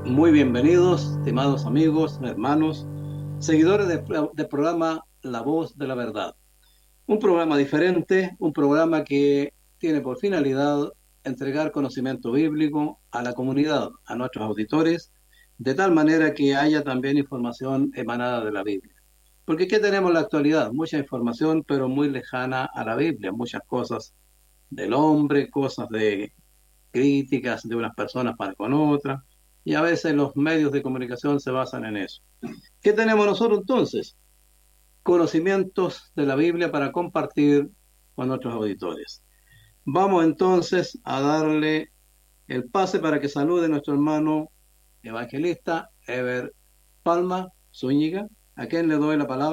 Muy bienvenidos, estimados amigos, hermanos, seguidores del programa La Voz de la Verdad. Un programa diferente, un programa que tiene por finalidad entregar conocimiento bíblico a la comunidad, a nuestros auditores, de tal manera que haya también información emanada de la Biblia. Porque ¿qué tenemos en la actualidad? Mucha información, pero muy lejana a la Biblia, muchas cosas del hombre, cosas de críticas de unas personas para con otras, y a veces los medios de comunicación se basan en eso. ¿Qué tenemos nosotros entonces? Conocimientos de la Biblia para compartir con nuestros auditores. Vamos entonces a darle el pase para que salude nuestro hermano evangelista Ever Palma Zúñiga, a quien le doy la palabra.